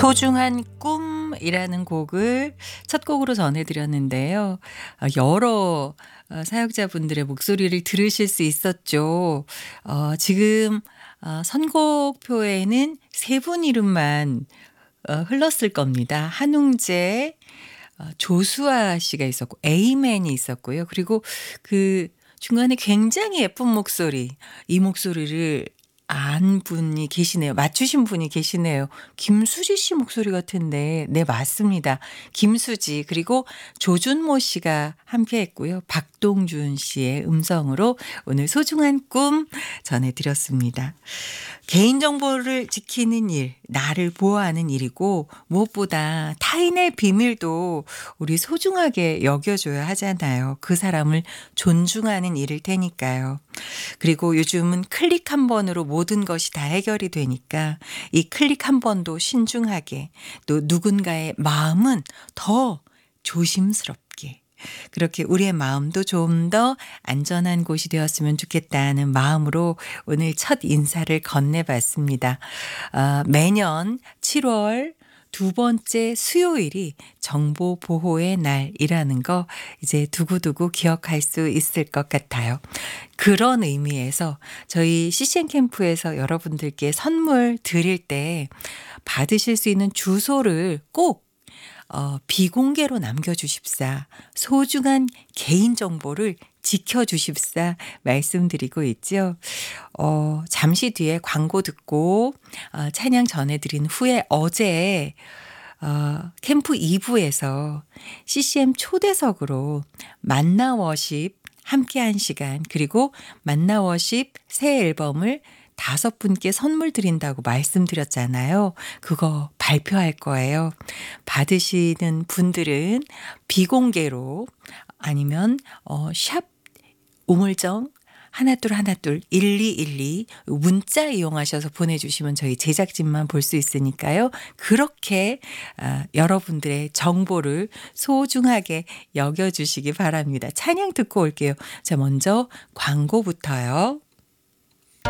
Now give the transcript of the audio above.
소중한 꿈이라는 곡을 첫 곡으로 전해드렸는데요. 여러 사역자분들의 목소리를 들으실 수 있었죠. 지금 선곡표에는 세 분 이름만 흘렀을 겁니다. 한웅재, 조수아 씨가 있었고 에이맨이 있었고요. 그리고 그 중간에 굉장히 예쁜 목소리, 이 목소리를 안 분이 계시네요. 맞추신 분이 계시네요. 김수지 씨 목소리 같은데 네 맞습니다. 김수지 그리고 조준모 씨가 함께했고요. 박동준 씨의 음성으로 오늘 소중한 꿈 전해드렸습니다. 개인정보를 지키는 일, 나를 보호하는 일이고 무엇보다 타인의 비밀도 우리 소중하게 여겨줘야 하잖아요. 그 사람을 존중하는 일일 테니까요. 그리고 요즘은 클릭 한 번으로 모든 것이 다 해결이 되니까 이 클릭 한 번도 신중하게 또 누군가의 마음은 더 조심스럽게 그렇게 우리의 마음도 좀 더 안전한 곳이 되었으면 좋겠다는 마음으로 오늘 첫 인사를 건네봤습니다. 매년 7월 두 번째 수요일이 정보 보호의 날이라는 거 이제 두고두고 기억할 수 있을 것 같아요. 그런 의미에서 저희 CCM 캠프에서 여러분들께 선물 드릴 때 받으실 수 있는 주소를 꼭 비공개로 남겨주십사, 소중한 개인정보를 지켜주십사 말씀드리고 있죠. 잠시 뒤에 광고 듣고 찬양 전해드린 후에 어제 캠프 2부에서 CCM 초대석으로 만나워십 함께한 시간 그리고 만나워십 새 앨범을 5분께 선물 드린다고 말씀드렸잖아요. 그거 발표할 거예요. 받으시는 분들은 비공개로 아니면 샵 우물정 1212 1212 문자 이용하셔서 보내주시면 저희 제작진만 볼 수 있으니까요. 그렇게 여러분들의 정보를 소중하게 여겨주시기 바랍니다. 찬양 듣고 올게요. 자, 먼저 광고부터요.